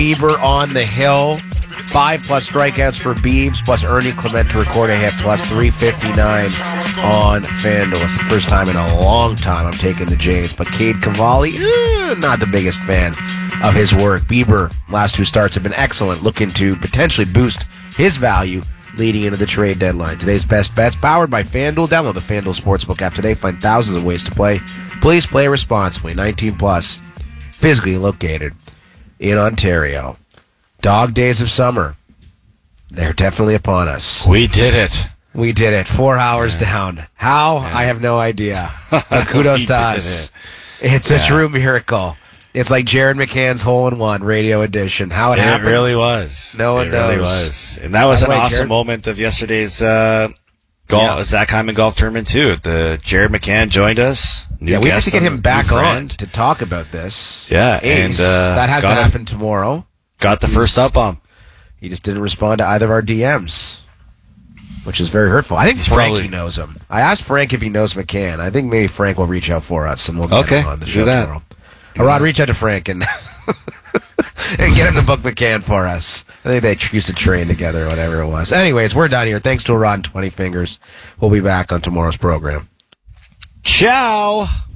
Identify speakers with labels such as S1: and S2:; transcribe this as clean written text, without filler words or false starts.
S1: Bieber on the hill. 5+ strikeouts for Biebs, plus Ernie Clement to record a hit, plus 359 on FanDuel. It's the first time in a long time I'm taking the Jays, but Cade Cavalli, not the biggest fan of his work. Bieber, last 2 starts have been excellent, looking to potentially boost his value leading into the trade deadline. Today's best bets, powered by FanDuel. Download the FanDuel Sportsbook app today. Find thousands of ways to play. Please play responsibly. 18+, physically located in Ontario. Dog days of summer. They're definitely upon us.
S2: We did it.
S1: We did it. 4 hours down. How? Yeah. I have no idea. But kudos to us. It's a true miracle. It's like Jared McCann's hole-in-one radio edition. How it happened?
S2: It really was.
S1: No one knows.
S2: It really was. And that was an awesome moment of yesterday's Zach Hyman golf tournament, too. Jared McCann joined us.
S1: We have to get him back on to talk about this.
S2: Yeah.
S1: Ace, and that has to happen tomorrow.
S2: Got the first up on.
S1: He just didn't respond to either of our DMs, which is very hurtful. I think Frankie knows him. I asked Frank if he knows McCann. I think maybe Frank will reach out for us, and we'll get him on the show tomorrow. Rod, reach out to Frank and and get him to book McCann for us. I think they used to train together or whatever it was. Anyways, we're done here. Thanks to Rod and 20 Fingers. We'll be back on tomorrow's program.
S2: Ciao.